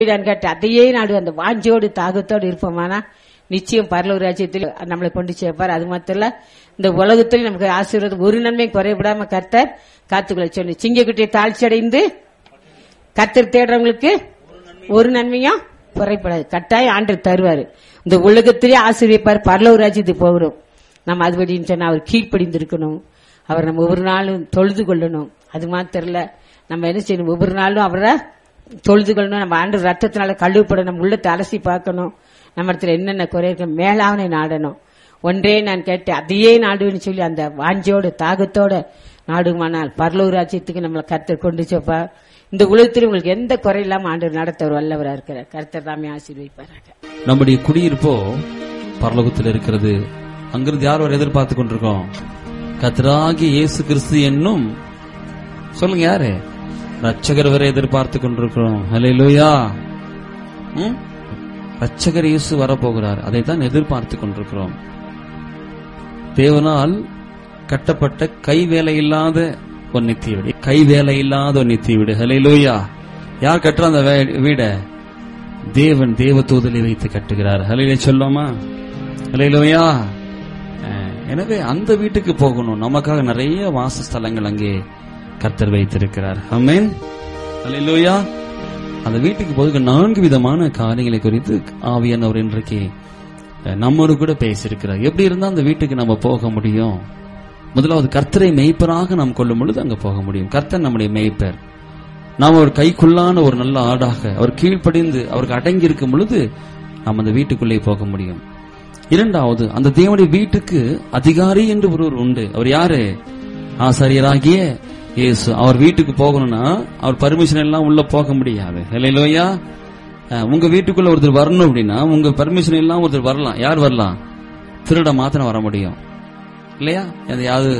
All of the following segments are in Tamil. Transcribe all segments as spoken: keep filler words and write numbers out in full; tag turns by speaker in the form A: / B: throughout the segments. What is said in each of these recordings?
A: கேட்டு அதையே நாடு அந்த வாஞ்சோடு தாகத்தோடு இருப்போமானா நிச்சயம் பரலோக ராஜ்யத்தில் நம்மளை கொண்டு சேர்ப்பார். அது மாத்திரம் இல்ல, இந்த உலகத்தில் நமக்கு ஆசீர்வாதம் ஒரு நன்மை குறைபடாம கர்த்தர் காத்துக்கொள்ள சொல்லி சிங்கக்குட்டியை தாழ்ச்சி அடைந்து கர்த்தர் தேடுறவங்களுக்கு ஒரு நன்மையும் குறைப்படாது. கட்டாயம் ஆண்டவர் தருவாரு. இந்த உலகத்திலே ஆசீர்வதிப்பார். பரலோக ராஜ்யத்துக்கு போகிறோம் நம்ம அதுபடின்னு சொன்னா அவர் கீழ்ப்படிந்திருக்கணும். அவர் நம்ம ஒவ்வொரு நாளும் தொழுது கொள்ளணும். அது மாத்திரம் இல்ல, நம்ம என்ன செய்யணும், ஒவ்வொரு நாளும் அவரை தொழுது கொள்ளணும். நம்ம ஆண்டு ரத்தத்தினால கழுவுப்படணும். நம்ம உள்ளத்தை அலசி பார்க்கணும். நம்ம இடத்துல என்னென்ன குறை இருக்கு மேலாவனை நாடணும். ஒன்றே நான் கேட்டேன் அதையே நாடுன்னு சொல்லி அந்த வாஞ்சோடு தாகத்தோட நாடுமானால் பரலோக ராஜ்யத்துக்கு நம்மளை கர்த்தர் கொண்டு சேர்ப்பா. இந்த உலகத்தில் உங்களுக்கு எந்த குறை இல்லாம ஆண்டவர் நடத்தவர் வல்லவரா இருக்கிறார். கர்த்தர் தாமே ஆசீர்வதிப்பாராக.
B: நம்முடைய குடியிருப்போ பரலோகத்தில் இருக்கிறது. அங்கிருந்து யார் வரை எதிர்பார்த்து கொண்டிருக்கோம்? கர்த்தராகிய இயேசு கிறிஸ்து என்னும் சொல்லுங்க யாரு ரட்சகர் வரை எதிர்பார்த்து கொண்டிருக்கிறோம். ஹல்லேலூயா. ரட்சகர் இயேசு வரப்போகிறார். அதைத்தான் எதிர்பார்த்து கொண்டிருக்கிறோம். தேவனால் கட்டப்பட்ட கை வேலை இல்லாத ஒரு நித்திய வீடு, கை வேலை இல்லாத ஒரு நித்திய வீடு. ஹல்லேலூயா. யார் கட்டுற அந்த வீட? தேவன் தேவ தூதலை வைத்து கட்டுகிறார். ஹல்லேலூயா சொல்லாமா? ஹல்லேலூயா. எனவே அந்த வீட்டுக்கு போகணும். நமக்காக நிறைய வாசஸ்தலங்கள் அங்கே கர்த்தர் வைத்திருக்கிறார். ஆமென். ஹல்லேலூயா. அந்த வீட்டுக்கு போது நான்கு விதமான காரியங்களை குறித்து ஆவியானவர் இன்றைக்கு நம்மோடு கூட பேசியிருக்கிறார். எப்படி இருந்தா அந்த வீட்டுக்கு நம்ம போக முடியும்? முதலாவது, கர்த்தரை மெய்ப்பராக நாம் கொள்ளும் பொழுது அங்க போக முடியும். கர்த்தர் நம்முடைய மெய்ப்பர். நாம் ஒரு கைக்குள்ளான ஒரு நல்ல ஆடாக அவர் கீழ்ப்படிந்து அவருக்கு அடங்கி இருக்கும் பொழுது நாம் அந்த வீட்டுக்குள்ளே போக முடியும். இரண்டாவது, அந்த தேவனுடைய வீட்டுக்கு அதிகாரி என்று ஒருவர் உண்டு. அவர் யாரு? ஆசாரியராகிய இயேசு. அவர் வீட்டுக்கு போகணும்னா அவர் பர்மிஷன் எல்லாம் உள்ள போக முடியாது. ஹல்லேலூயா. உங்க வீட்டுக்குள்ள ஒருத்தர் வரணும் அப்படின்னா உங்க பர்மிஷன் எல்லாம் ஒருத்தர் வரலாம். யார் வரலாம்? திருட மாத்திரம் வர முடியும் இல்லையா? எதையாவது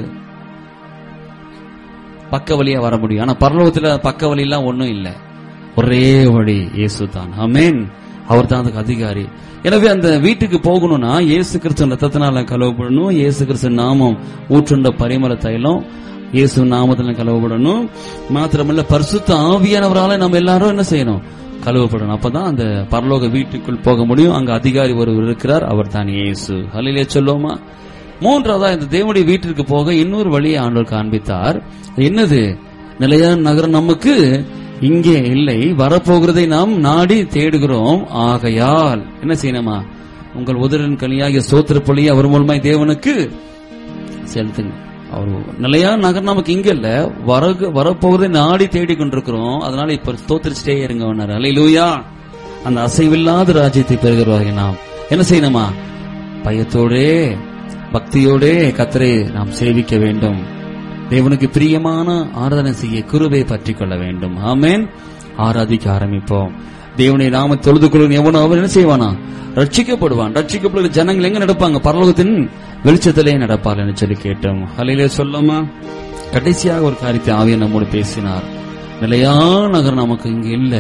B: பக்க வழியா வர முடியும். ஆனா பரலோகத்துல பக்க வழி எல்லாம் ஒன்னும் இல்ல. ஒரே வழி இயேசு தான். ஆமென். அவர் தான் அதுக்கு அதிகாரி. எனவே அந்த வீட்டுக்கு போகணும்னா இயேசு கிறிஸ்து ரத்தத்தினால கழுவப்படணும். இயேசு கிறிஸ்து நாமம் ஊற்றுண்ட பரிமள தைலம் இயேசு நாமத்தில் கழுவப்படணும். மாத்திரமல்ல பரிசுத்த ஆவியானவரால நம்ம எல்லாரும் என்ன செய்யணும்? கழுவப்படணும். அப்பதான் அந்த பரலோக வீட்டுக்குள் போக முடியும். அங்க அதிகாரி ஒருவர் இருக்கிறார். அவர் தான் இயேசு. ஹல்லேலூயா சொல்லுவோமா? மூன்றாவதா, இந்த தேவனுடைய வீட்டிற்கு போக இன்னொரு வழியை ஆண்டவர் காண்பித்தார். என்னது? நிலையான நகரம் நமக்கு இங்கே இல்லை, வரப்போகிறதை நாம் நாடி தேடுகிறோம். ஆகையால் என்ன செய்யணுமா? உங்கள் உதரின் கனியாகிய ஸ்தோத்திர பலியை அவர் மூலமாய் தேவனுக்கு செலுத்துங்க. அவர் நிலையான நகர் நமக்கு இங்க இல்ல, வர வரப்போவதை நாடி தேடி கொண்டிருக்கிறோம். அதனால இப்ப ஸ்தோத்திரிச்சிட்டே இருங்க. ஹல்லேலூயா. அந்த அசைவில்லாத ராஜ்யத்தை பெறுகிறவர்கள் நாம் என்ன செய்யணுமா? பயத்தோடே பக்தியோடே கர்த்தரை நாம் சேவிக்க வேண்டும். தேவனுக்கு பிரியமான ஆராதனை செய்ய கிருபையை பற்றி கொள்ள வேண்டும். ஆமென். ஆராதிக்க ஆரம்பிப்போம். தேவனுடைய நாம தொழுது கொள்ளும் எவனோ அவன் என்ன செய்வானா? ரட்சிக்கப்படுவான். ரட்சிக்கப்படுகிற ஜனங்கள் எங்க நடப்பாங்க? பரலோகத்தின் வெளிச்சத்திலே நடப்பார் என்று சொல்லி கேட்டோம். ஹல்லேலூயா சொல்லாமா? கடைசியாக ஒரு காரியத்தை ஆவியானவர் நம்மோடு பேசினார். நிலையான நகரம் நமக்கு இங்க இல்ல.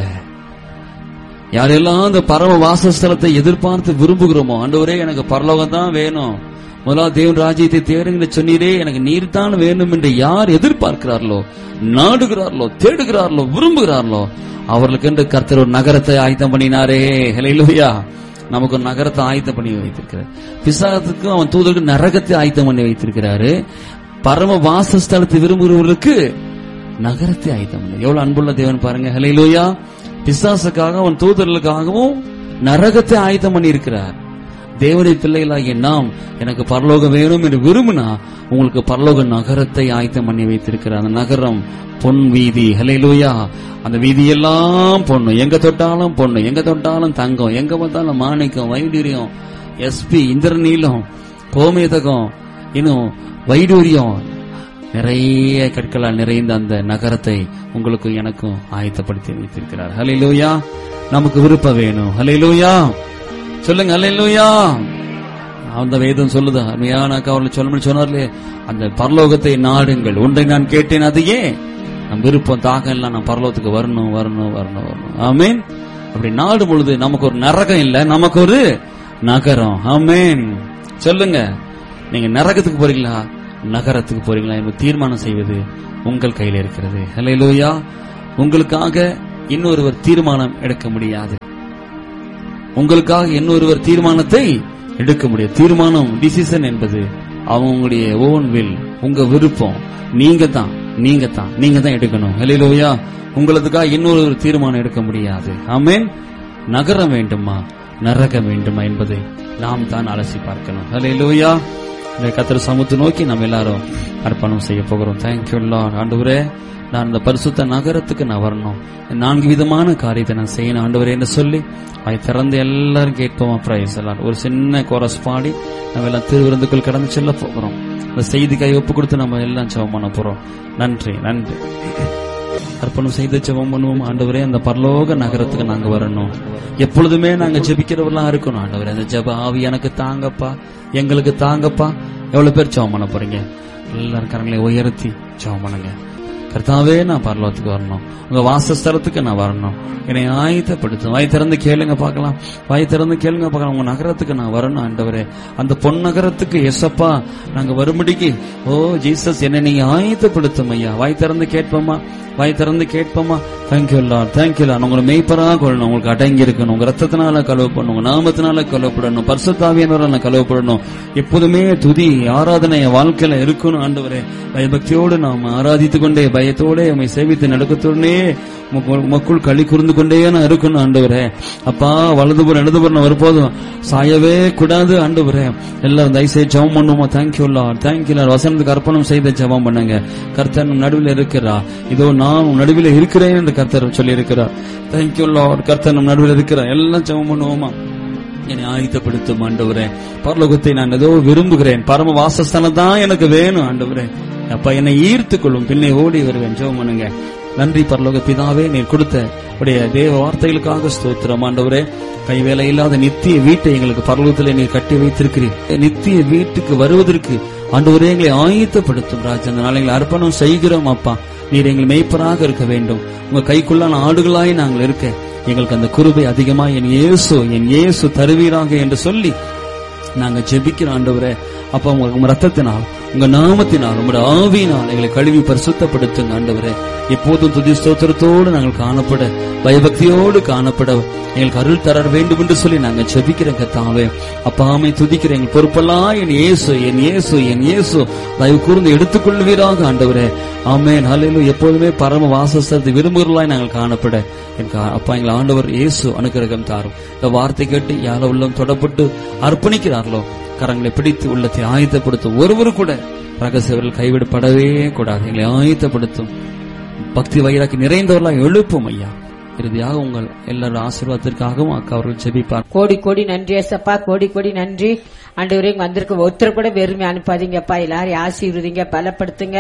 B: யாரெல்லாம் அந்த பரம வாசஸ்தலத்தை எதிர்பார்த்து விரும்புகிறோமோ, ஆண்டவரே எனக்கு பரலோகம் தான் வேணும், முதலாவது தேவன் ராஜ்யத்தை தேடுங்க சொன்னீரே, எனக்கு நீர் தான் வேணும் என்று யார் எதிர்பார்க்கிறார்களோ, நாடுகிறார்களோ, தேடுகிறார்களோ, விரும்புகிறார்களோ அவர்களுக்கு என்று கர்த்தர் ஒரு நகரத்தை ஆயத்தம் பண்ணினாரே. ஹல்லேலூயா. நமக்கு ஒரு நகரத்தை ஆயத்தம் பண்ணி வைத்திருக்கிறார். பிசாசுக்கு அவன் தூதருக்கு நரகத்தை ஆயத்தம் பண்ணி வைத்திருக்கிறாரு. பரம வாசஸ்தலத்தை விரும்புகிறவர்களுக்கு நகரத்தை ஆயத்தம் பண்ணி. எவ்வளவு அன்புள்ள தேவன் பாருங்க. ஹல்லேலூயா. பிசாசுக்காக அவன் தூதர்களுக்காகவும் நரகத்தை ஆயத்தம் பண்ணி இருக்கிறார். தேவனுடைய பிள்ளைகளாகிய நாம் எனக்கு பரலோகம் வேணும் என்று விரும்பினா உங்களுக்கு பரலோக நகரத்தை ஆயத்தம் பண்ணி வைத்திருக்கிறார். அந்த நகரம் பொன் வீதி. ஹல்லேலூயா. அந்த வீதியெல்லாம் பொண்ணு, எங்க தொட்டாலும் பொண்ணு, எங்க தொட்டாலும் தங்கம், எங்க பார்த்தாலும் மாணிக்கம், வைடூரியம், எஸ்பி, இந்திரநீலம், கோமேதகம், இன்னும் வைடூரியம், நிறைய கற்களால் நிறைந்த அந்த நகரத்தை உங்களுக்கு எனக்கும் ஆயத்தப்படுத்தி வைத்திருக்கிறார். ஹல்லேலூயா. நமக்கு விருப்பம் வேணும். ஹல்லேலூயா சொல்லுங்க. ஹல்லேலூயா. அந்த வேதம் சொல்லுது. அருமையான அவர்கள் சொல்ல சொன்னார்லே, அந்த பரலோகத்தை நாடுங்கள். ஒன்றை நான் கேட்டேன், அதையே நம் விருப்பம் தாகம் எல்லாம் நான் பரலோகத்துக்கு வரணும் வரணும் வரணும் வரணும். ஆமேன். அப்படி நாடு பொழுது நமக்கு ஒரு நரகம் இல்ல, நமக்கு ஒரு நகரம். ஆமேன். சொல்லுங்க. நீங்க நரகத்துக்கு போறீங்களா, நகரத்துக்கு போறீங்களா என்று தீர்மானம் செய்வது உங்கள் கையில் இருக்கிறது. ஹல்லேலூயா. உங்களுக்காக இன்னொருவர் தீர்மானம் எடுக்க முடியாது. உங்களுக்காக இன்னொருவர் தீர்மானத்தை எடுக்க முடியாது. தீர்மானம், டிசிஷன் என்பது அவங்களுடைய ஓன் வில், உங்க விருப்பம். நீங்க தான் நீங்க தான் நீங்க தான் எடுக்கணும். ஹல்லேலூயா. உங்களுக்காக இன்னொரு தீர்மானம் எடுக்க முடியாது. ஆமென். நகரம் வேண்டுமா நரகம் வேண்டுமா என்பதை நாம் தான் அலசி பார்க்கணும். ஹல்லேலூயா. இந்த கர்த்தர் சமூகத்தை நோக்கி நம்ம எல்லாரும் அர்ப்பணம் செய்ய போகிறோம். Thank you Lord. ஆண்டவரே, நான் இந்த பரிசுத்த நகரத்துக்கு நான் வரணும், நான்கு விதமான காரியத்தை நான் செய்யணும் ஆண்டவரே என்று சொல்லி அதை திறந்து எல்லாரும் கேட்போம். பிரைஸ் எல்லாம் ஒரு சின்ன கோரஸ் பாடி நம்ம எல்லாம் திருவிருந்துக்குள் கடந்து செல்ல போகிறோம். இந்த செய்திக்காய் ஒப்பு கொடுத்து நம்ம எல்லாம் ஜெபம் பண்ண போறோம். நன்றி நன்றி. அர்ப்பணம் செய்து ஜெபம் பண்ணுவோம். ஆண்டவரே, அந்த பரலோக நகரத்துக்கு நாங்க வரணும். எப்பொழுதுமே நாங்க ஜெபிக்கிறவர்களா இருக்கணும். ஆண்டவரே, அந்த ஜெப ஆவி எனக்கு தாங்கப்பா, எங்களுக்கு தாங்கப்பா. எவ்வளவு பேர் ஜெபம் பண்ண போறீங்க? எல்லாரும் கரங்களை உயர்த்தி ஜெபம் பண்ணுங்க. கர்த்தாவே, நான் பரலோகத்துக்கு வரணும், உங்க வாசஸ்தலத்துக்கு நான் வரணும், என்னை ஆயத்தப்படுத்தும். வாய் திறந்து கேளுங்க பார்க்கலாம், வாய் திறந்து கேளுங்க பார்க்கலாம். உங்க நகரத்துக்கு நான் வரணும் ஆண்டவரே, அந்த பொன் நகரத்துக்கு எசப்பா நாங்க வரும்படிக்கு ஓ ஜீசஸ் என்னை நீங்க ஆயத்தப்படுத்தும் ஐயா. வாய் திறந்து கேட்போமா, வாய் திறந்து கேட்போமா. Thank you Lord, thank you Lord. உங்களை மெய்ப்பராக கொள்ளணும், உங்களுக்கு அடங்கி இருக்கணும், உங்க ரத்தத்தினால கழுவப்படணும், உங்க நாமத்தினால கழுவப்படணும், பரிசுத்தாவியானவரால கழுவப்படணும். எப்போதுமே துதி ஆராதனை வாழ்க்கையில இருக்கணும் ஆண்டவரே. பயபக்தியோடு நாம் ஆராதித்துக் கொண்டே, பயத்தோட உம்மை சேவித்து நடக்கத்தோடனே மக்கள் களி கூர்ந்து கொண்டே நான் இருக்கணும் ஆண்டவரே. அப்பா, வலதுபுறம் இடதுபுறம் வரும்போதும் சாயவே கூடாது ஆண்டவரே. எல்லாரும் தயவுசெய்து ஜெபம் பண்ணுவோமா. Thank you Lord, thank you Lord. வசனத்துக்கு அர்ப்பணம் செய்த ஜெபம் பண்ணுங்க. கர்த்தர் நடுவில் இருக்கிறா, இதோ நான் நடுவில் இருக்கிறேன் என்று கர்த்தர் சொல்லி இருக்கிறார். Thank you Lord. கர்த்தர் நம் நடுவில் இருக்கிறார். எல்லாம் ஜெபம் பண்ணுவோமா. என்னை ஆயத்தப்படுத்தும் ஆண்டவரே. பரலோகத்தை நான் ஏதோ விரும்புகிறேன், பரம வாசஸ்தலம் தான் எனக்கு வேணும் ஆண்டவரே. அப்பா, என்னை ஈர்த்துக் கொள்ளும், பின்னே ஓடி வருவேன். ஜெபம் பண்ணுங்க. நன்றி பரலோக பிதாவே, நீர் கொடுத்த உடைய தேவ வார்த்தைகளுக்காக ஸ்தோத்திரம் ஆண்டவரே. கைவேலை இல்லாத நித்திய வீட்டை எங்களுக்கு பரலோகத்திலே நீர் கட்டி வைத்திருக்கிறீர். நித்திய வீட்டுக்கு வருவதற்கு ஆண்டவரே எங்களை ஆயத்தப்படுத்தும் ராஜா. அந்த நாளை எங்களை அர்ப்பணம் செய்கிறோம் அப்பா. நீர் எங்கள் மேய்ப்பராக இருக்க வேண்டும், உங்க கைக்குள்ளான ஆடுகளாய் நாங்கள் இருக்க எங்களுக்கு அந்த கிருபை அதிகமா என் இயேசு என் இயேசு தருவீராக என்று சொல்லி நாங்க ஜெபிக்கிறோம் ஆண்டவரே. அப்ப உங்க ரத்தத்தினால், உங்க நாமத்தினால், உங்களுடைய ஆவியினால் எங்களை கழுவி பரிசுத்தப்படுத்துங்க ஆண்டவரே. எப்போதும் துதி ஸ்தோத்திரத்தோடு நாங்கள் காணப்பட, பயபக்தியோடு காணப்பட எங்களுக்கு அருள் தர வேண்டும் என்று சொல்லி நாங்க ஜெபிக்கிறோம் கர்த்தாவே. அப்பாமை துதிக்கிற எங்கள் பொறுப்பெல்லாம் என் இயேசு என் இயேசு என் இயேசு தயவு கூர்ந்து எடுத்துக்கொள்வீராக ஆண்டவரே. ஆமென், ஹல்லேலூயா. எப்போதுமே பரம வாசஸ்தலத்தை விரும்புகிறவர்களாய் நாங்கள் காணப்பட அப்பா எங்கள் ஆண்டவர் இயேசு அனுக்கிரகம் தாரும். இந்த வார்த்தை கேட்டு யாரோ உள்ளம் தொடப்பட்டு அர்ப்பணிக்கிறார்களோ கரங்களை பிடித்து உள்ளத்தை ஆயத்தப்படுத்தும். ஒருவரு கூட ரகசியவர்கள் கைவிடப்படவே கூடாது. எங்களை ஆயத்தப்படுத்தும், பக்தி வைராக்கி நிறைந்தவர்களாக எழுப்பும் ஐயா. இறுதியாக உங்கள் எல்லாரும் ஆசீர்வாதத்திற்காகவும் அக்கா அவர்கள் ஜெபிப்பார்.
A: கோடி கோடி நன்றி ஏசப்பா, கோடி கோடி நன்றி ஆண்டவரே. வந்திருக்க ஒருத்தர் கூட வெறுமை அனுப்பாதீங்கப்பா, எல்லாரையும் ஆசீர்வதிங்க, பலப்படுத்துங்க,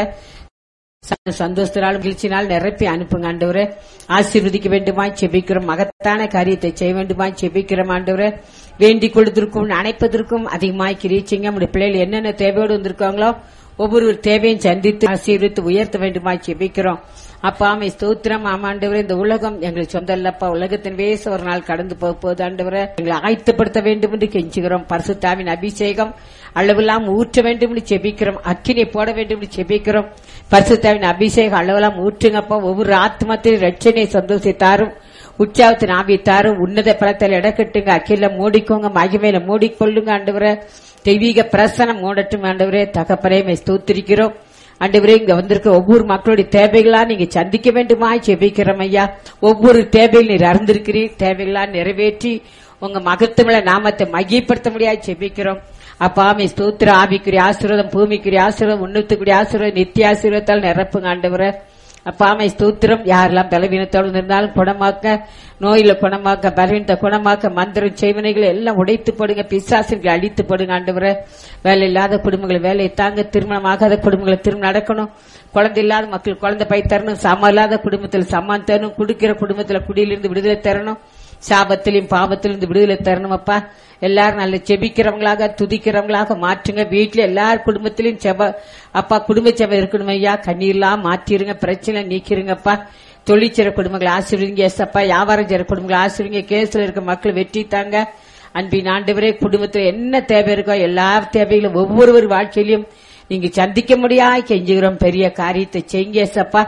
A: சந்தோஷத்தினால் மகிழ்ச்சினால் நிரப்பி அனுப்புங்க ஆண்டவரே. ஆசீர்வதிக்க வேண்டுமாய் செபிக்கிறோம், மகத்தான காரியத்தை செய்ய வேண்டுமாய் செபிக்கிறோம் ஆண்டவரே. வேண்டிக் கொடுத்திருக்கும் அணைப்பதற்கும் அதிகமாய் கிரீச்சிங்க. நம்முடைய பிள்ளைகள் என்னென்ன தேவையோடு வந்திருக்காங்களோ ஒவ்வொரு தேவையும் சந்தித்து ஆசீர்வித்து உயர்த்த வேண்டுமாய் செபிக்கிறோம். அப்பாமை ஸ்தோத்திரம். ஆமாண்டவரே, இந்த உலகம் எங்களுக்கு சொந்த இல்லப்பா, உலகத்தின் வேச ஒரு நாள் கடந்து போக போது ஆண்டவரே எங்களை ஆயத்தப்படுத்த வேண்டும் என்று கெஞ்சுகிறோம். பரிசுத்தாவின் அபிஷேகம் அளவெல்லாம் ஊற்ற வேண்டும் என்று செபிக்கிறோம். அக்கினை போட வேண்டும் என்று செபிக்கிறோம். பரிசுத்தாவின் அபிஷேகம் அளவெல்லாம் ஊற்றுங்கப்பா. ஒவ்வொரு ஆத்மத்தின் ரட்சனை சந்தோஷத்தாரும் உற்சாகத்தின் ஆவித்தாரும் உன்னத பலத்தில் இடக்கட்டுங்க. அக்கில மூடிக்கோங்க, மகிமையில மூடிக்கொள்ளுங்க ஆண்டவரே. தெய்வீக பிரசனம் மூடட்டும் ஆண்டவரே. தகப்பனே ஸ்தோத்திரிக்கிறோம் ஆண்டவரே. இங்க வந்திருக்க ஒவ்வொரு மக்களுடைய தேவைகளா நீங்க சந்திக்க வேண்டுமா ஜெபிக்கிறோம் ஐயா. ஒவ்வொரு தேவையில் நீர் அறிந்திருக்கிறீர், தேவைகளா நிறைவேற்றி உங்க மகத்துவ நாமத்தை மகிப்படுத்த முடியாது ஜெபிக்கிறோம். அப்பாமே ஸ்தோத்திர. ஆவிக்குரிய ஆசீர்வாதம், பூமிக்குரிய ஆசீர்வாதம், உன்னத்துக்குரிய ஆசீர்வாதம், நித்திய ஆசீர்வாதத்தால் நிரப்புங்க ஆண்டவரே. அப்பாமை ஸ்தோத்திரம். யாரெல்லாம் பலவீனத்தோடு இருந்தாலும் குணமாக்க, நோயில குணமாக்க, பலவீனத்தை குணமாக்க, மந்திரம் செய்வனைகளை எல்லாம் உடைத்து போடுங்க, பிசாசுகளை அழித்து போடுங்க ஆண்டவரே. வேலை இல்லாத குடும்பங்களை வேலையை தாங்க, திருமணம் ஆகாத குடும்பங்களை திருமணம் நடக்கணும், குழந்தை இல்லாத மக்கள் குழந்தை பை தரணும், சம இல்லாத குடும்பத்தில் சமான் தரணும், குடிக்கிற குடும்பத்தில் குடியிலிருந்து விடுதலை தரணும், சாபத்திலையும் பாவத்திலிருந்து விடுதலை தரணும் அப்பா. எல்லாரும் நல்ல செபிக்கிறவங்களாக துதிக்கிறவங்களாக மாற்றுங்க. வீட்டுல எல்லார் குடும்பத்திலும் செப அப்பா குடும்ப செப இருக்கணும் ஐயா. கண்ணீர்லாம் மாற்றிருங்க, பிரச்சனை நீக்கிருங்கப்பா. தொழிற்சிற குடும்பங்களை ஆசீர்வதிங்க ஏசப்பா. வியாபாரம் செய்யற குடும்பங்களை ஆசீர்வதிங்க. கேஸ்ல இருக்க மக்கள் வெற்றி தாங்க. அன்பின் ஆண்டவரே, குடும்பத்துல என்ன தேவை இருக்கோ எல்லா தேவைகளும் ஒவ்வொருவர் வாழ்க்கையிலும் நீங்க சந்திக்க முடியாது கெஞ்சுகிறோம். பெரிய காரியத்தை செய்யுங்க ஏசப்பா.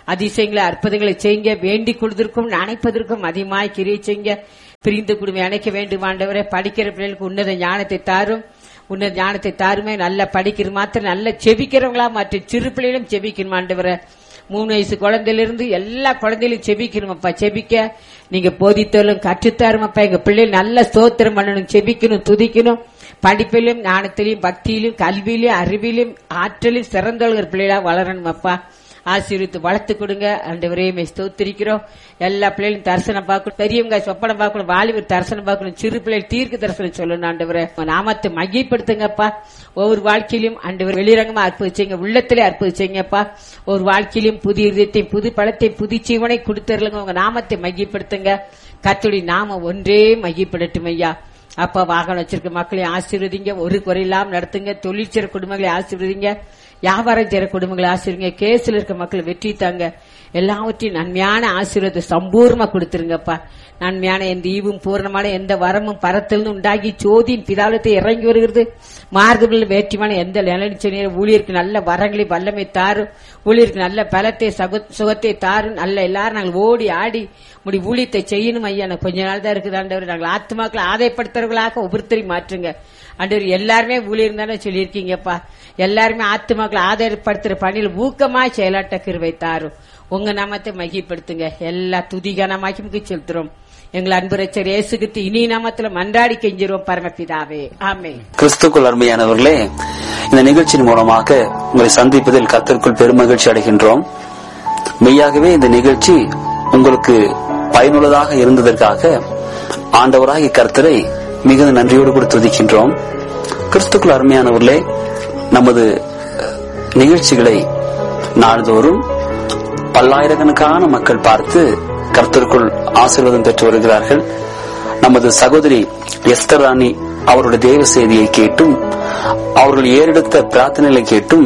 A: அதிசயங்களை அற்புதங்களை செய்யுங்க. வேண்டிக் கொள்வதற்கும் நினைப்பதற்கும் அதிகமாய் கிரியை செய்யுங்க. பிரிந்து குடும்பம் இணைக்க வேண்டும் ஆண்டவரே. படிக்கிற பிள்ளைகளுக்கு உன்னத ஞானத்தை தாரும், உன்னத ஞானத்தை தாருமே. நல்லா படிக்கிற மாத்திரம் நல்ல செபிக்கிறவங்களா மாற்றி சிறு பிள்ளைகளும் செபிக்கணும் ஆண்டவரே. மூணு வயசு குழந்தையிலிருந்து எல்லா குழந்தைகளும் செபிக்கணுமப்பா. செபிக்க நீங்க போதித்தாலும் கற்றுத்தாருமப்பா. எங்க பிள்ளைகள் நல்ல ஸ்தோத்திரம் பண்ணணும், செபிக்கணும், துதிக்கணும். படிப்பிலும் ஞானத்திலையும் பக்தியிலும் கல்வியிலும் அறிவிலும் ஆற்றலும் சிறந்தவர்கள் பிள்ளைகளா வளரணும் அப்பா. ஆசீர்வித்து வளர்த்து கொடுங்க ஆண்டவரே. ஸ்தோத்திரிக்கிறோம். எல்லா பிள்ளைகளும் தரிசனம் பார்க்கணும், பெரியவங்க சொப்பனம் பார்க்கணும், வாலிபர் தரிசனம் பார்க்கணும், சிறு பிள்ளைகள் தீர்க்க தரிசனம் சொல்லணும் ஆண்டவரே. நாமத்தை மகிமைப்படுத்துங்கப்பா. ஒவ்வொரு வாழ்க்கையிலும் ஆண்டவர் வெளிரங்கமா அற்புதிச்சீங்க, உள்ளத்திலே அற்புதிச்சீங்கப்பா. ஒரு வாழ்க்கையிலும் புதிய இதயத்தையும் புது பழத்தையும் புது ஜீவனை கொடுத்துருங்க. உங்க நாமத்தை மகிமைப்படுத்துங்க. கர்த்தருடைய நாமம் ஒன்றே மகிமைப்படட்டும் ஐயா. அப்பா, வாகனம் வச்சிருக்க மக்களை ஆசீர்வதிங்க, ஒரு குறையில்லாம நடத்துங்க. தொழில் செய்ற குடும்பங்களை ஆசீர்வதிங்க, வியாபாரம் செய்ற குடும்பங்களை ஆசீர்வதிங்க. கேஸ்ல இருக்க மக்களை வெற்றி தாங்க. எல்லாவற்றையும் நன்மையான ஆசீர்வாதத்தை சம்பூர்ணமா கொடுத்துருங்கப்பா. நன்மையான எந்த ஈவும் பூர்ணமான எந்த வரமும் பரத்திலிருந்து உண்டாகி சோதியின் பிதாலத்தை இறங்கி வருகிறது. மார்க்கத்தில் வேற்றிமான எந்த நிலைச்சொல்லிய ஊழியருக்கு நல்ல வரங்களை வல்லமை தாரும், ஊழியருக்கு நல்ல பலத்தை சுகத்தை தாரும். நல்ல எல்லாரும் நாங்கள் ஓடி ஆடி முடி ஊழியத்தை செய்யணும் ஐயா. கொஞ்ச நாள் தான் இருக்குது ஆண்டவர். நாங்கள் ஆத்மாக்களை ஆதாயப்படுத்துறவர்களாக ஒவ்வொருத்தரையும் மாற்றுங்க ஆண்டவர். எல்லாருமே ஊழியர் தானே சொல்லியிருக்கீங்கப்பா. எல்லாருமே ஆத்மாக்களை ஆதாயப்படுத்துற பணியில் ஊக்கமா செயலாட்ட கிருபை தாரும். உங்க நாமத்தை மகிமைப்படுத்துங்க. எல்லா துதிகனமாக்கி செலுத்துறோம் எங்கள் அன்பு ரட்சகர் இயேசு கிறிஸ்து இனி நாமத்தில் மன்றாடி கெஞ்சிரோம் பரமபிதாவே, ஆமென்.
C: கிறிஸ்துக்குள் அருமையானவர்களே, இந்த நிகழ்ச்சியின் மூலமாக உங்களை சந்திப்பதில் கர்த்தருக்குள் பெருமகிழ்ச்சி அடைகின்றோம். மெய்யாகவே இந்த நிகழ்ச்சி உங்களுக்கு பயனுள்ளதாக இருந்ததற்காக ஆண்டவராகிய கர்த்தரை மிகுந்த நன்றியோடு கூட துதிக்கின்றோம். கிறிஸ்துக்குள் அருமையானவர்களே, நமது நிகழ்ச்சிகளை நாள்தோறும் பல்லாயிரக்கணக்கான மக்கள் பார்த்து கர்த்தருக்குள் ஆசீர்வாதம் பெற்று வருகிறார்கள். நமது சகோதரி எஸ்தர் ராணி அவருடைய தேவ செய்தியை கேட்டும் அவர்கள் ஏறெடுத்த பிரார்த்தனைகளை கேட்டும்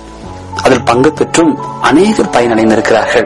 C: அதில் பங்கு பெற்றும் அநேகர் பயனடைந்திருக்கிறார்கள்.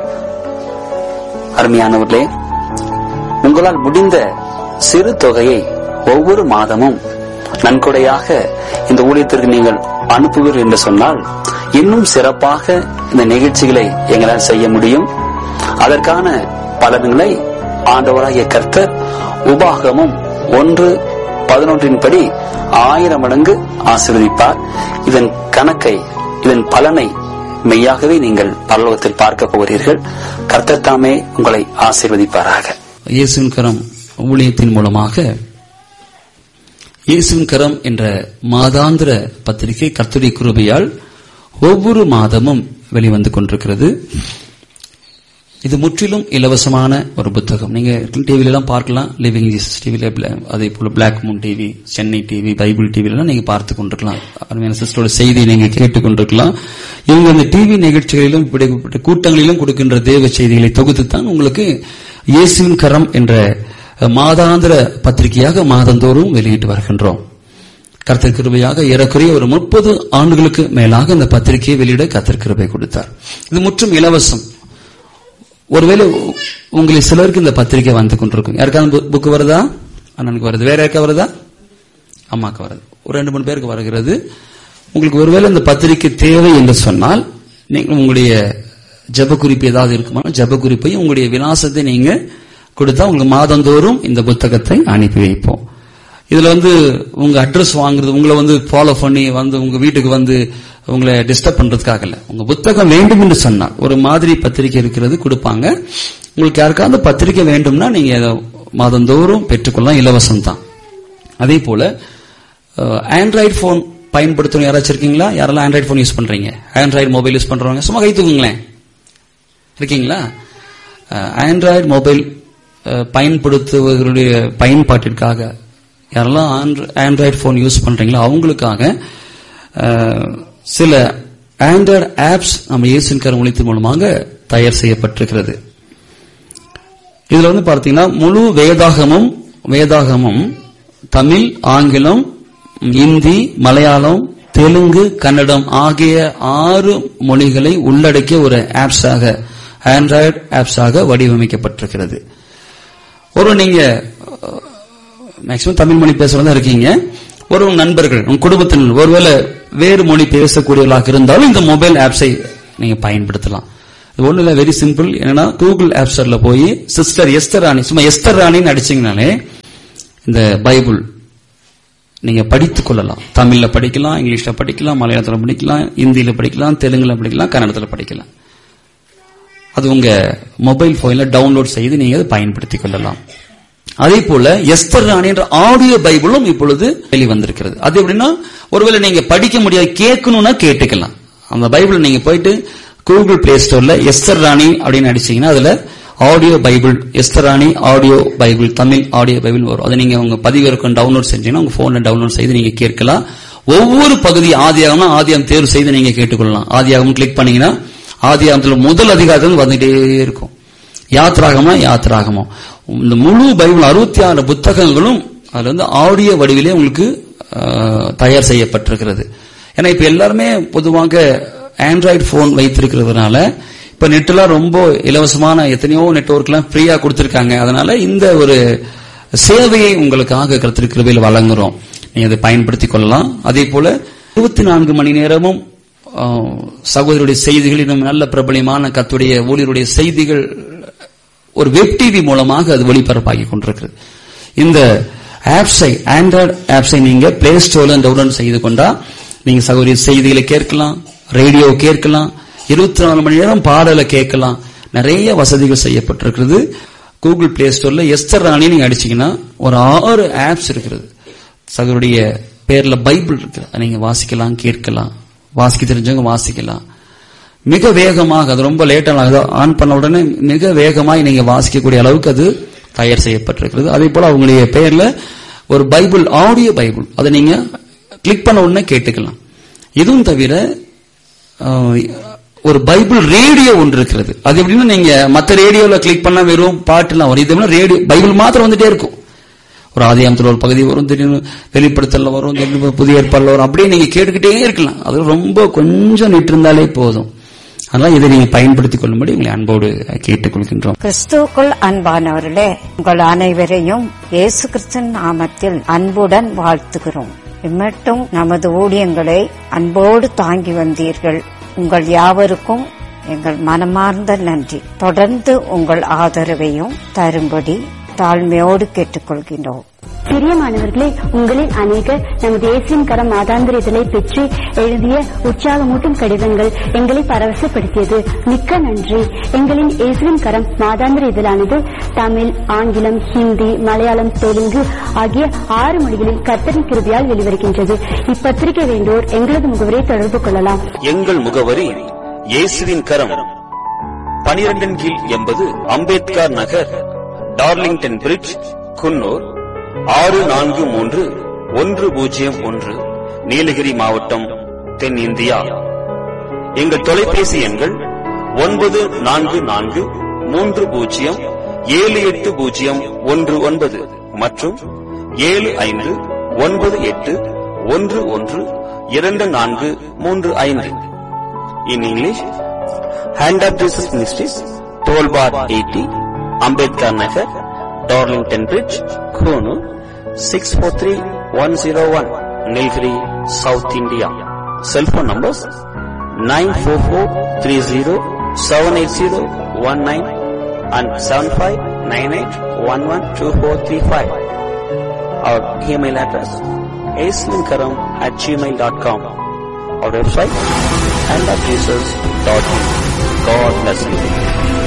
C: அருமையானவர்களே, உங்களால் முடிந்த சிறு தொகையை ஒவ்வொரு மாதமும் நன்கொடையாக இந்த ஊழியத்திற்கு நீங்கள் அனுப்புவீர்கள் என்று சொன்னால் இன்னும் சிறப்பாக இந்த நிகழ்ச்சிகளை எங்களால் செய்ய முடியும். அதற்கான பலன்களை ஆண்டவராகிய கர்த்தர் உபாகமும் ஒன்று பதினொன்றின் படி ஆயிரம் மடங்கு ஆசீர்வதிப்பார். இதன் கணக்கை, இதன் பலனை மெய்யாகவே நீங்கள் பரலோகத்தில் பார்க்க போகிறீர்கள். கர்த்தர் தாமே உங்களை ஆசீர்வதிப்பாராக.
B: இயேசுவின் கரம் ஊழியத்தின் மூலமாக இயேசுவின் கரம் என்ற மாதாந்திர பத்திரிகை கர்த்தருடைய கிருபையால் ஒவ்வொரு மாதமும் வெளிவந்து கொண்டிருக்கிறது. இது முற்றிலும் இலவசமான ஒரு புத்தகம். நீங்க டிவில எல்லாம் பார்க்கலாம், லிவிங் ஜீசஸ் டிவில, அதே போல black Moon TV, Chennai TV, Bible டிவில நீங்க பார்த்து கொண்டிருக்கலாம். அருமையான சிஸ்டரோட செய்தியை நீங்க கேட்டுக் கொண்டிருக்கலாம். இவங்க இந்த டிவி நிகழ்ச்சிகளிலும் இப்படிப்பட்ட கூட்டங்களிலும் கொடுக்கின்ற தேவ செய்திகளை தொகுத்துத்தான் உங்களுக்கு இயேசுவின் கரம் என்ற மாதாந்திர பத்திரிகையாக மாதந்தோறும் வெளியிட்டு வருகின்றோம். கர்த்தர் கிருபையாக ஏறக்குறைய ஒரு முப்பது ஆண்டுகளுக்கு மேலாக இந்த பத்திரிகையை வெளியிட கர்த்தர் கிருபை கொடுத்தார். இது முற்றும் இலவசம். ஒருவேளை உங்களை சிலருக்கு இந்த பத்திரிகை வந்து கொண்டிருக்கும். யாருக்காவது புக்கு வருதா? அண்ணனுக்கு வருது. வேற யாருக்கா வருதா? அம்மாக்கு வருது. ஒரு ரெண்டு மூணு பேருக்கு வருகிறது. உங்களுக்கு ஒருவேளை இந்த பத்திரிகை தேவை என்று சொன்னால் நீங்கள் உங்களுடைய ஜப குறிப்பு ஏதாவது இருக்குமா, ஜப குறிப்பையும் உங்களுடைய விலாசத்தை நீங்க கொடுத்தா உங்களுக்கு மாதந்தோறும் இந்த புத்தகத்தை அனுப்பி வைப்போம். இதுல வந்து உங்க அட்ரஸ் வாங்குறது, உங்களை வந்து ஃபாலோ பண்ணி வந்து உங்க வீட்டுக்கு வந்து உங்களை டிஸ்டர்ப் பண்றதுக்காக இல்ல. உங்க புத்தகம் வேண்டும் என்று சொன்னால் ஒரு மாதிரி பத்திரிகை இருக்கிறது கொடுப்பாங்க. உங்களுக்கு யாருக்காவது பத்திரிகை வேண்டும்னா நீங்க மாதந்தோறும் பெற்றுக்கொள்ளலாம், இலவசம் தான். அதே போல ஆண்ட்ராய்டு போன் பயன்படுத்தணும் யாராச்சும் இருக்கீங்களா? யாரெல்லாம் ஆண்ட்ராய்டு போன் யூஸ் பண்றீங்க? ஆண்ட்ராய்டு மொபைல் யூஸ் பண்றவங்க சும்மா கை தூக்குங்களேன். இருக்கீங்களா? ஆண்ட்ராய்டு மொபைல் பயன்படுத்துவதனுடைய பயன்பாட்டிற்காக யாரெல்லாம் ஆண்ட்ராய்டு போன் யூஸ் பண்றீங்களோ அவங்களுக்காக சில ஆண்ட்ராய்டு ஆப்ஸ் நம்ம இயேசுவின் கரம் ஊழியத்தின் மூலமாக தயார் செய்யப்பட்டிருக்கிறது. இதுல வந்து பார்த்தீங்கன்னா முழு வேதாகமும் வேதாகமும் தமிழ், ஆங்கிலம், இந்தி, மலையாளம், தெலுங்கு, கன்னடம் ஆகிய ஆறு மொழிகளை உள்ளடக்கிய ஒரு ஆப்ஸாக, ஆண்ட்ராய்டு ஆப்ஸாக வடிவமைக்கப்பட்டிருக்கிறது. ஒரு நீங்க மேக்சிமம் தமிழ் மொழி பேசுறதா இருக்கீங்க, ஒரு நண்பர்கள் உங்க குடும்பத்தினர் ஒருவேளை வேறு மொழி பேசக்கூடியவர்களாக இருந்தாலும் இந்த மொபைல் ஆப்ஸை நீங்க பயன்படுத்தலாம். ஒண்ணு இல்ல, வெரி சிம்பிள். என்னன்னா கூகுள் ஆப் ஸ்டோர்ல போய் சிஸ்டர் எஸ்தர் ராணி, சும்மா எஸ்தர் ராணின்னு அடிச்சீங்கனாலே இந்த பைபிள் நீங்க படித்துக் கொள்ளலாம். தமிழ்ல படிக்கலாம், இங்கிலீஷ்ல படிக்கலாம், மலையாளத்துல படிக்கலாம், இந்தியில படிக்கலாம், தெலுங்குல படிக்கலாம், கன்னடத்துல படிக்கலாம். அது உங்க மொபைல் போன்ல டவுன்லோட் செய்து நீங்க அதை பயன்படுத்திக் கொள்ளலாம். அதே போல எஸ்தர் ராணி என்ற ஆடியோ பைபிளும் இப்பொழுது வெளிவந்திருக்கிறது. அது எப்படின்னா, ஒருவேளை நீங்க படிக்க முடியாது, கேட்கணும்னா கேட்டுக்கலாம். அந்த பைபிள் நீங்க போயிட்டு கூகுள் பிளே ஸ்டோர்ல எஸ்தர் ராணி அப்படின்னு அடிச்சீங்கன்னா அதுல ஆடியோ பைபிள், எஸ்தர் ராணி audio Bible, Tamil audio Bible வரும். அதை நீங்க உங்க பதிவிறக்கம் டவுன்லோட் செஞ்சீங்கன்னா உங்க போன்ல டவுன்லோட் செய்து நீங்க கேட்கலாம். ஒவ்வொரு பகுதி ஆதியாகம்னா ஆதியாகம் தேர்வு செய்து நீங்க கேட்டுக்கொள்ளலாம். ஆதியாகம் கிளிக் பண்ணீங்கன்னா ஆதியாகத்துல முதல் அதிகாரத்தில் வந்துட்டே இருக்கும். யாத்ராகமா யாத்ராகமா இந்த முழு பைபிள் அறுபத்தி ஆறு புத்தகங்களும் அதுல வந்து ஆடியோ வடிவிலே உங்களுக்கு தயார் செய்யப்பட்டிருக்கிறது. ஏன்னா இப்ப எல்லாருமே பொதுவாக ஆண்ட்ராய்டு போன் வைத்திருக்கிறதுனால இப்ப நெட்லாம் ரொம்ப இலவசமான எத்தனையோ நெட்வொர்க் எல்லாம் ஃப்ரீயா கொடுத்திருக்காங்க. அதனால இந்த ஒரு சேவையை உங்களுக்காக கர்த்தர் கிருபையில் வழங்குறோம். நீங்க அதை பயன்படுத்திக் கொள்ளலாம். அதே போல இருபத்தி நான்கு மணி நேரமும் சகோதரருடைய செய்திகள், இன்னும் நல்ல பிரபலியமான கர்த்தருடைய ஊழியருடைய செய்திகள் ஒரு வெப் டிவி மூலமாக அது ஒளிபரப்பாகி கொண்டிருக்கிறது. இந்த ஆப்ஸை, ஆண்ட்ராய்டு ஆப்ஸை நீங்க பிளே ஸ்டோர்ல டவுன்லோட் செய்து கொண்டா நீங்க சகோதரி செய்திகளை கேட்கலாம், ரேடியோ கேட்கலாம், இருபத்தி நாலு மணி நேரம் பாடலை கேட்கலாம். நிறைய வசதிகள் செய்யப்பட்டிருக்கிறது. கூகுள் பிளே ஸ்டோர்ல எஸ்தர் ராணி நீங்க அடிச்சீங்கன்னா ஒரு ஆறு ஆப்ஸ் இருக்கிறது. சகோதரிய பேர்ல பைபிள் இருக்கு, நீங்க வாசிக்கலாம், கேட்கலாம். வாசிக்க தெரிஞ்சவங்க வாசிக்கலாம். மிக வேகமாக, அது ரொம்ப லேட்டாக ஆன் பண்ண உடனே மிக வேகமாக நீங்க வாசிக்கக்கூடிய அளவுக்கு அது தயார் செய்யப்பட்டிருக்கிறது. அதே போல அவங்களுடைய பெயர்ல ஒரு பைபிள், ஆடியோ பைபிள், அதை நீங்க கிளிக் பண்ண உடனே கேட்டுக்கலாம். இதுவும் தவிர ஒரு பைபிள் ரேடியோ ஒன்று இருக்கிறது. அது எப்படின்னா, நீங்க மற்ற ரேடியோல கிளிக் பண்ணா வெறும் பாட்டுலாம் வரும். இது ரேடியோ பைபிள் மாத்திரம் வந்துட்டே இருக்கும். ஒரு ஆதியாகமத்தில் ஒரு பகுதி வரும், திடீர்னு வெளிப்படுத்தல வரும், திடீர்னு புதிய ஏற்பாடுல வரும். அப்படியே நீங்க கேட்டுக்கிட்டே இருக்கலாம். அது ரொம்ப கொஞ்சம் நிட்டு இருந்தாலே போதும். அதனால இதை நீங்க பயன்படுத்திக் கொள்ளும்படி உங்களை அன்போடு கேட்டுக்கொள்கின்றோம்.
D: கிறிஸ்துவுக்குள் அன்பானவர்களே, உங்கள் அனைவரையும் இயேசு கிறிஸ்துவின் நாமத்தில் அன்புடன் வாழ்த்துகிறோம். இம்மட்டும் நமது ஊழியங்களை அன்போடு தாங்கி வந்தீர்கள். உங்கள் யாவருக்கும் எங்கள் மனமார்ந்த நன்றி. தொடர்ந்து உங்கள் ஆதரவையும் தரும்படி தாழ்மையோடு கேட்டுக்கொள்கின்றோம்.
E: பிரியமானவர்களே, உங்களில் அநேகர் நமது இயேசுவின் கரம் மாதாந்திர இதழை பெற்று எழுதிய உற்சாகமூட்டும் கடிதங்கள் எங்களை பரவசப்படுத்தியது. மிக்க நன்றி. எங்களின் இயேசுவின் கரம் மாதாந்திர இதழானது தமிழ், ஆங்கிலம், ஹிந்தி, மலையாளம், தெலுங்கு ஆகிய ஆறு மொழிகளில் கர்த்தரின் கிருபையால் வெளிவருகின்றது. இப்பத்திரிகை வேண்டோர் எங்களது முகவரியை தொடர்பு கொள்ளலாம்.
F: எங்கள் முகவரி இயேசுவின் கரம், பனிரெண்டின் கீழ் எண்பது அம்பேத்கர் நகர், டார்லிங்டன் பிரிட்ஜ், குன்னூர் ஆறு நான்கு மூன்று ஒன்று பூஜ்ஜியம் ஒன்று, நீலகிரி மாவட்டம், தென் இந்தியா. எங்கள் தொலைபேசி எண்கள் ஒன்பது நான்கு நான்கு மூன்று பூஜ்ஜியம் ஏழு எட்டு பூஜ்ஜியம் ஒன்று ஒன்பது மற்றும் ஏழு ஐந்து ஒன்பது எட்டு ஒன்று ஒன்று இரண்டு நான்கு மூன்று ஐந்து. In English, Hand of Jesus Ministries, twelve bar eighty, Ambedkar Nagar, Darlington Bridge, Konoor, six four three one zero one, Nilgiri, South India. Cell phone numbers nine four four three zero seven eight zero one nine and seven five nine eight one one two four three five. Our email address aislinkaram at gmail dot com. Our website hand of jesus dot in. God bless you.